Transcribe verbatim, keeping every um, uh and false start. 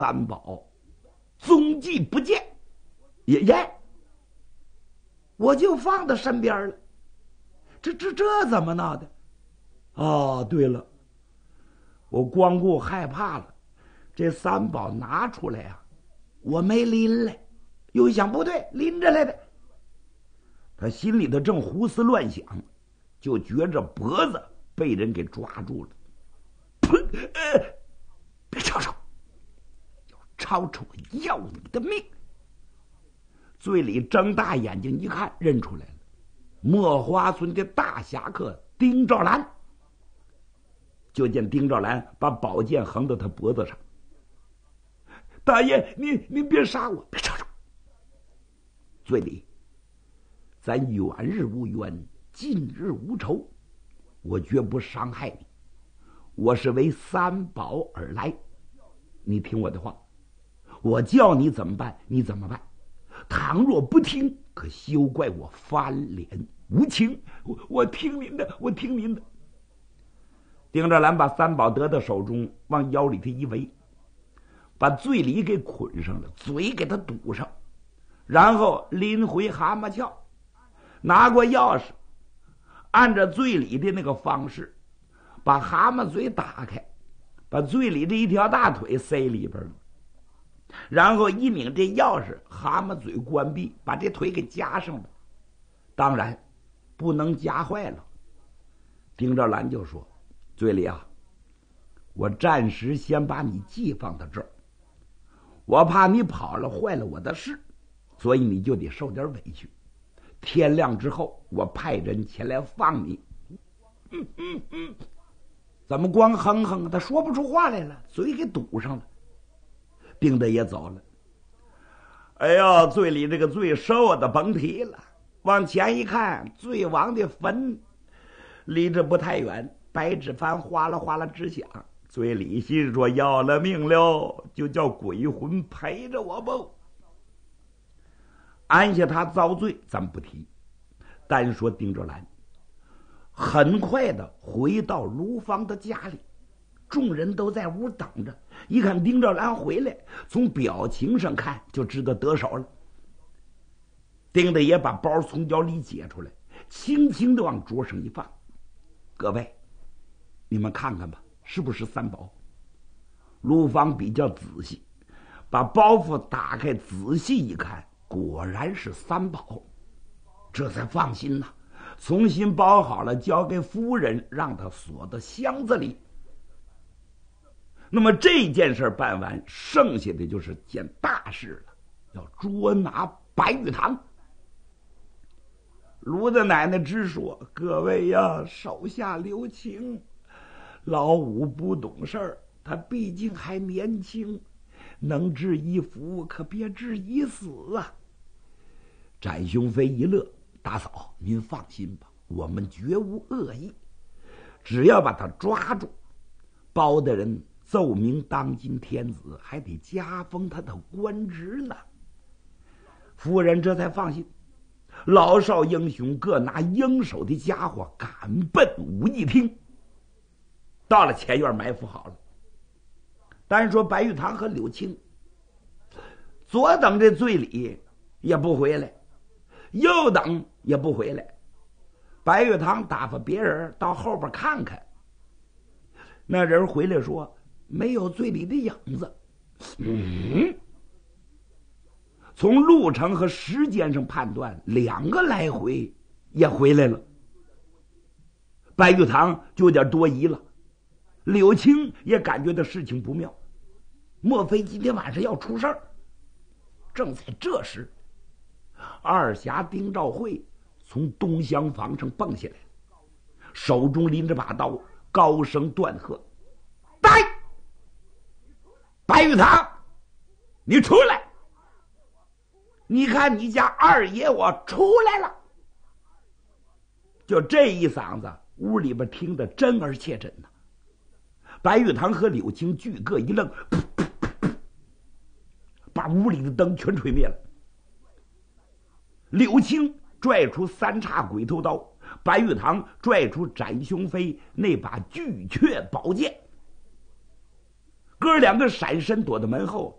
三宝踪迹不见。爷爷，我就放到身边了，这这这怎么闹的？哦，对了，我光顾害怕了，这三宝拿出来啊，我没拎来，又一想不对，拎着来的。他心里头正胡思乱想，就觉着脖子被人给抓住了。噗！呃，别吵吵，要吵吵我要你的命！嘴里睁大眼睛一看，认出来了，墨花村的大侠客丁兆兰。就见丁兆兰把宝剑横到他脖子上。大爷，您您别杀我，别吵吵。嘴里，咱远日无冤，近日无仇，我绝不伤害你。我是为三宝而来，你听我的话，我叫你怎么办，你怎么办。倘若不听，可休怪我翻脸无情。我我听您的，我听您的。丁兆兰把三宝得到手中，往腰里头一围，把醉梨给捆上了，嘴给他堵上，然后拎回蛤蟆鞘，拿过钥匙，按照醉里的那个方式，把蛤蟆嘴打开，把醉里的一条大腿塞里边了，然后一拧这钥匙，蛤蟆嘴关闭，把这腿给夹上了。当然不能夹坏了。丁兆兰就说：醉里啊，我暂时先把你寄放到这儿，我怕你跑了坏了我的事，所以你就得受点委屈。天亮之后，我派人前来放你。嗯嗯嗯，怎么光哼哼啊？他说不出话来了，嘴给堵上了。丁大爷走了。哎呀，醉里这个罪受的甭提了。往前一看，醉王的坟离这不太远，白纸幡哗啦哗啦直响。嘴里心说：要了命了，就叫鬼魂陪着我吧。按下他遭罪咱不提，单说丁兆兰很快的回到卢芳的家里，众人都在屋等着。一看丁兆兰回来，从表情上看就知道得手了。丁大爷把包从腰里解出来，轻轻的往桌上一放：各位，你们看看吧，是不是三宝？卢芳比较仔细，把包袱打开，仔细一看，果然是三宝，这才放心呐，重新包好了，交给夫人，让她锁到箱子里。那么这件事办完，剩下的就是件大事了，要捉拿白玉堂。卢大奶奶直说：各位呀，手下留情，老五不懂事儿，他毕竟还年轻，能治一夫可别治一死啊。展雄飞一乐：大嫂您放心吧，我们绝无恶意，只要把他抓住，包大人奏明当今天子，还得加封他的官职呢。夫人这才放心，老少英雄各拿应手的家伙赶奔武义厅，到了前院埋伏好了。单说白玉堂和柳青，左等这醉里也不回来，右等也不回来。白玉堂打发别人到后边看看，那人回来说没有醉里的影子。嗯，从路程和时间上判断，两个来回也回来了。白玉堂就有点多疑了，柳青也感觉到事情不妙，莫非今天晚上要出事儿？正在这时，二侠丁兆会从东厢房上蹦下来，手中拎着把刀，高声断喝：呆！白玉堂，你出来！你看你家二爷我出来了！就这一嗓子，屋里边听得真而切真呐。白玉堂和柳青俱各一愣，噗噗噗噗，把屋里的灯全吹灭了。柳青拽出三叉鬼头刀，白玉堂拽出展雄飞那把巨阙宝剑。 哥两个闪身躲到门后。